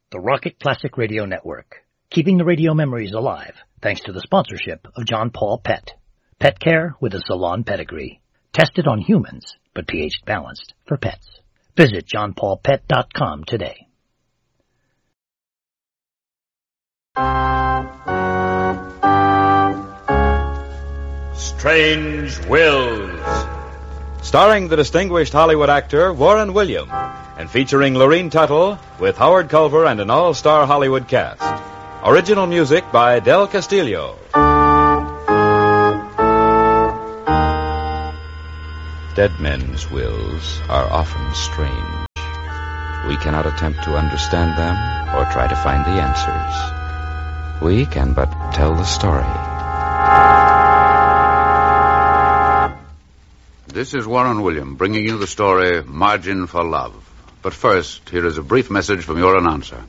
the Rocket Classic Radio Network, keeping the radio memories alive thanks to the sponsorship of John Paul Pet. Pet care with a salon pedigree. Tested on humans, but pH balanced for pets. Visit johnpaulpet.com today. Strange Wills, starring the distinguished Hollywood actor Warren William, and featuring Lorene Tuttle with Howard Culver and an all-star Hollywood cast. Original music by Del Castillo. Dead men's wills are often strange. We cannot attempt to understand them or try to find the answers. We can but tell the story. This is Warren William bringing you the story Margin for Love. But first, here is a brief message from your announcer.